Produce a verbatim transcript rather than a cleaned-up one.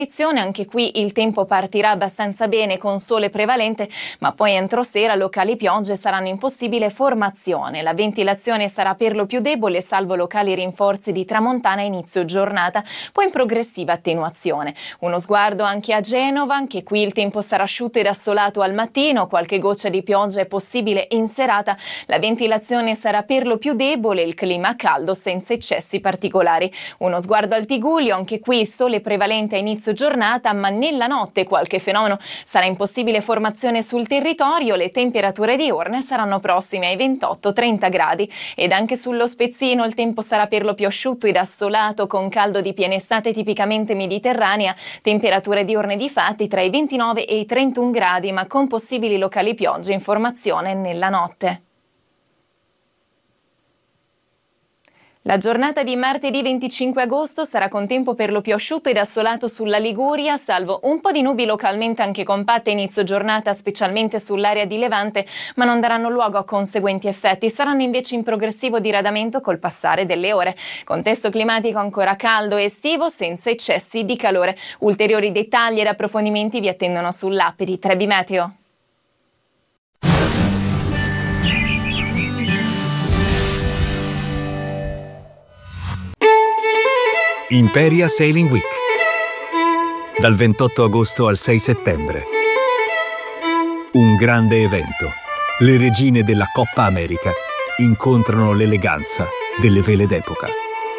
Anche qui il tempo partirà abbastanza bene con sole prevalente, ma poi entro sera locali piogge saranno in possibile formazione. La ventilazione sarà per lo più debole, salvo locali rinforzi di tramontana a inizio giornata, poi in progressiva attenuazione. Uno sguardo anche a Genova, anche qui il tempo sarà asciutto ed assolato al mattino, qualche goccia di pioggia è possibile in serata. La ventilazione sarà per lo più debole, il clima caldo senza eccessi particolari. Uno sguardo al Tigullio, anche qui sole prevalente a inizio giornata, ma nella notte qualche fenomeno sarà in possibile formazione sul territorio. Le temperature diurne saranno prossime ai ventotto trenta gradi ed anche sullo Spezzino il tempo sarà per lo più asciutto ed assolato con caldo di piena estate tipicamente mediterranea, temperature diurne di fatti tra i ventinove e i trentuno gradi, ma con possibili locali piogge in formazione nella notte. La giornata di martedì venticinque agosto sarà con tempo per lo più asciutto ed assolato sulla Liguria, salvo un po' di nubi localmente anche compatte inizio giornata, specialmente sull'area di Levante, ma non daranno luogo a conseguenti effetti, saranno invece in progressivo diradamento col passare delle ore. Contesto climatico ancora caldo e estivo, senza eccessi di calore. Ulteriori dettagli ed approfondimenti vi attendono sull'app di Trebi Meteo. Imperia Sailing Week, dal ventotto agosto al sei settembre. Un grande evento. Le regine della Coppa America incontrano l'eleganza delle vele d'epoca.